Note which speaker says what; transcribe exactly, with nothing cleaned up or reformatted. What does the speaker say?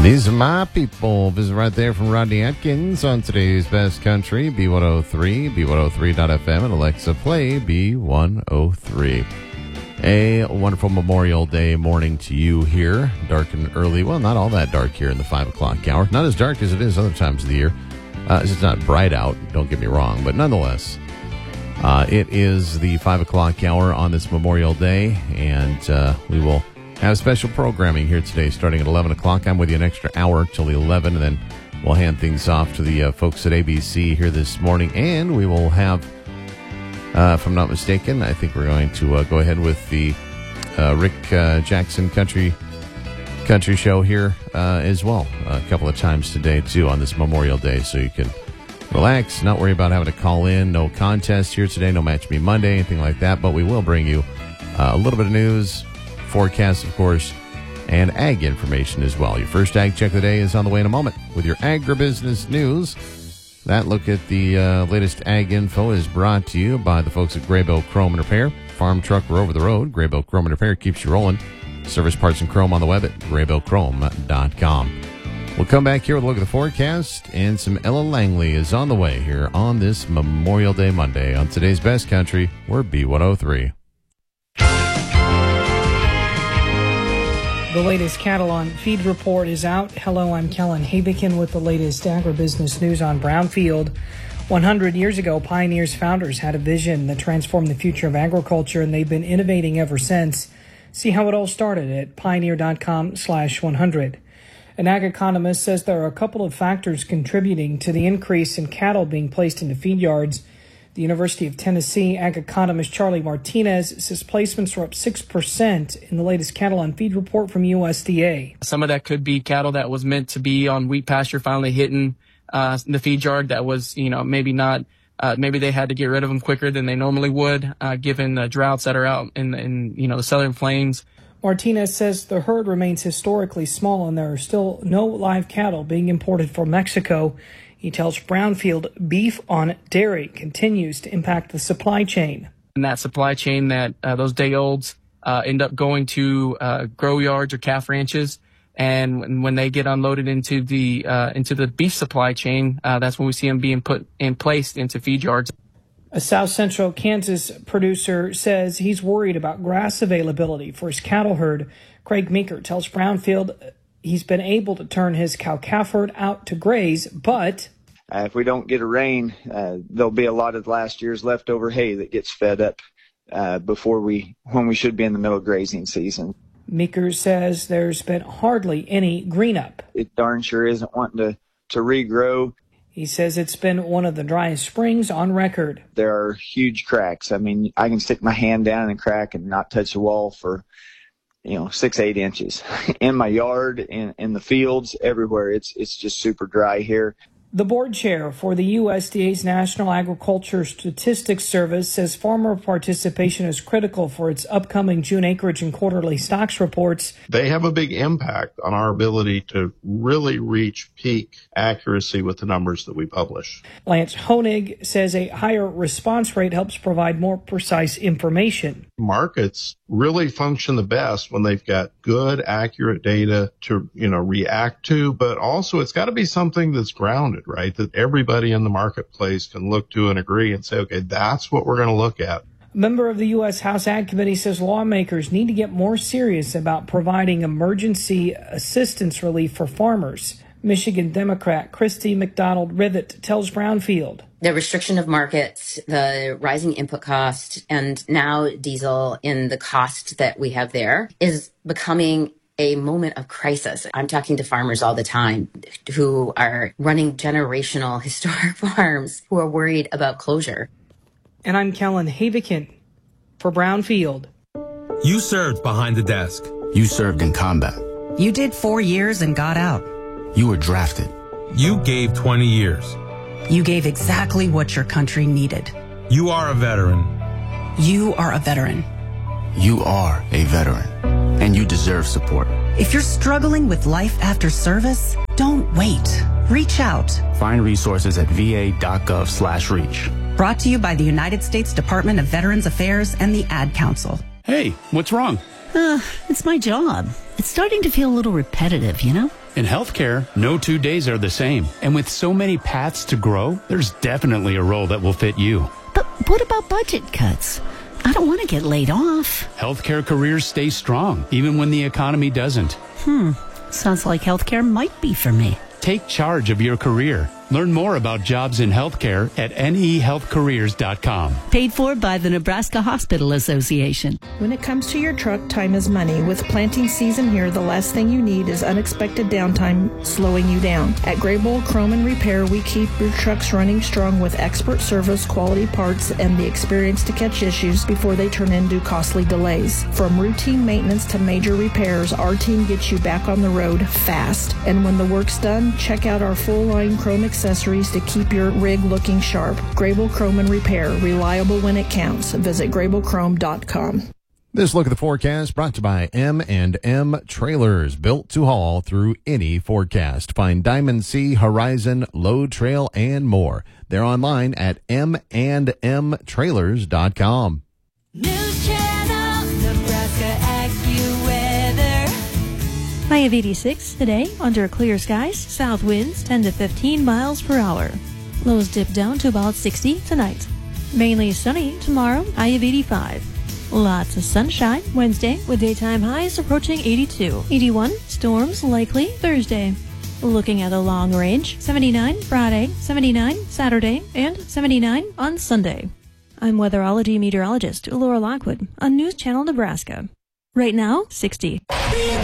Speaker 1: These are my people. Visit right there from Rodney Atkins on today's Best Country, B one oh three, B one oh three dot F M, and Alexa play B one oh three. A wonderful Memorial Day morning to you here. Dark and early. Well, not all that dark here in the five o'clock hour. Not as dark as it is other times of the year. Uh, it's not bright out, don't get me wrong, but nonetheless, uh, it is the five o'clock hour on this Memorial Day, and uh, we will have special programming here today starting at eleven o'clock. I'm with you an extra hour till eleven, and then we'll hand things off to the uh, folks at A B C here this morning. And we will have, uh, if I'm not mistaken, I think we're going to uh, go ahead with the uh, Rick uh, Jackson Country Country Show here uh, as well a couple of times today, too, on this Memorial Day. So you can relax, not worry about having to call in. No contest here today, no Match Me Monday, anything like that. But we will bring you uh, a little bit of news, forecast, of course, and ag information as well. Your first ag check of the day is on the way in a moment with your agribusiness news. That look at the uh, latest ag info is brought to you by the folks at Graybill Chrome and Repair. Farm truck or over the road, Graybill Chrome and Repair keeps you rolling. Service parts and chrome on the web at graybill chrome dot com. We'll come back here with a look at the forecast, and some Ella Langley is on the way here on this Memorial Day Monday. On today's Best Country, we're B one oh three.
Speaker 2: The latest cattle on feed report is out. Hello, I'm Kellen Havikin with the latest agribusiness news on Brownfield. one hundred years ago, Pioneer's founders had a vision that transformed the future of agriculture, and they've been innovating ever since. See how it all started at pioneer.com slash 100. An ag economist says there are a couple of factors contributing to the increase in cattle being placed into feed yards. The University of Tennessee ag economist Charlie Martinez says placements were up six percent in the latest cattle on feed report from U S D A.
Speaker 3: Some of that could be cattle that was meant to be on wheat pasture finally hitting uh, the feed yard that was, you know, maybe not, uh, maybe they had to get rid of them quicker than they normally would, uh, given the droughts that are out in, in, you know, the southern plains.
Speaker 2: Martinez says the herd remains historically small and there are still no live cattle being imported from Mexico. He tells Brownfield beef on dairy continues to impact the supply chain.
Speaker 3: And that supply chain that uh, those day-olds uh, end up going to uh, grow yards or calf ranches, and when they get unloaded into the uh, into the beef supply chain, uh, that's when we see them being put and placed into feed yards.
Speaker 2: A South Central Kansas producer says he's worried about grass availability for his cattle herd. Craig Meeker tells Brownfield he's been able to turn his cow-calf herd out to graze, but
Speaker 4: Uh, if we don't get a rain, uh, there'll be a lot of last year's leftover hay that gets fed up uh, before we, when we should be in the middle of grazing season.
Speaker 2: Meeker says there's been hardly any green up.
Speaker 4: It darn sure isn't wanting to, to regrow.
Speaker 2: He says it's been one of the driest springs on record.
Speaker 4: There are huge cracks. I mean, I can stick my hand down in a crack and not touch the wall for, you know, six, eight inches. In my yard, in, in the fields, everywhere, it's it's just super dry here.
Speaker 2: The board chair for the U S D A's National Agriculture Statistics Service says farmer participation is critical for its upcoming June acreage and quarterly stocks reports.
Speaker 5: They have a big impact on our ability to really reach peak accuracy with the numbers that we publish.
Speaker 2: Lance Honig says a higher response rate helps provide more precise information.
Speaker 5: Markets really function the best when they've got good, accurate data to, you know, react to, but also it's got to be something that's grounded, right? That everybody in the marketplace can look to and agree and say, okay, that's what we're going to look at.
Speaker 2: A member of the U S House Ag Committee says lawmakers need to get more serious about providing emergency assistance relief for farmers. Michigan Democrat Christy McDonald Rivet tells Brownfield.
Speaker 6: The restriction of markets, the rising input cost, and now diesel in the cost that we have there is becoming a moment of crisis. I'm talking to farmers all the time who are running generational historic farms who are worried about closure.
Speaker 2: And I'm Kellen Havikin for Brownfield.
Speaker 7: You served behind the desk.
Speaker 8: You served in combat.
Speaker 9: You did four years and got out.
Speaker 8: You were drafted.
Speaker 7: You gave twenty years.
Speaker 9: You gave exactly what your country needed.
Speaker 7: You are a veteran.
Speaker 9: You are a veteran.
Speaker 8: You are a veteran, and you deserve support.
Speaker 9: If you're struggling with life after service, don't wait. Reach out.
Speaker 8: Find resources at va.gov slash reach.
Speaker 9: Brought to you by the United States Department of Veterans Affairs and the Ad Council.
Speaker 10: Hey, what's wrong?
Speaker 11: Uh, it's my job. It's starting to feel a little repetitive, you know?
Speaker 10: In healthcare, no two days are the same. And with so many paths to grow, there's definitely a role that will fit you.
Speaker 11: But what about budget cuts? I don't want to get laid off.
Speaker 10: Healthcare careers stay strong, even when the economy doesn't.
Speaker 11: Hmm. Sounds like healthcare might be for me.
Speaker 10: Take charge of your career. Learn more about jobs in healthcare at N E health careers dot com.
Speaker 11: Paid for by the Nebraska Hospital Association.
Speaker 12: When it comes to your truck, time is money. With planting season here, the last thing you need is unexpected downtime slowing you down. At Graybull Chrome and Repair, we keep your trucks running strong with expert service, quality parts, and the experience to catch issues before they turn into costly delays. From routine maintenance to major repairs, our team gets you back on the road fast. And when the work's done, check out our full-line chrome accessories to keep your rig looking sharp. Graybull Chrome and Repair, reliable when it counts. Visit graybull chrome dot com.
Speaker 1: This look at the forecast brought to you by M and M Trailers, built to haul through any forecast. Find Diamond Sea, Horizon, Load Trail, and more. They're online at m and m trailers dot com.
Speaker 13: News Channel, Nebraska AccuWeather.
Speaker 14: High of eighty-six today, under clear skies, south winds ten to fifteen miles per hour. Lows dip down to about sixty tonight. Mainly sunny tomorrow, high of eighty-five. Lots of sunshine Wednesday with daytime highs approaching eighty-two. eighty-one, storms likely Thursday. Looking at a long range, seventy-nine Friday, seventy-nine Saturday, and seventy-nine on Sunday. I'm weatherology meteorologist Laura Lockwood on News Channel Nebraska. Right now, sixty.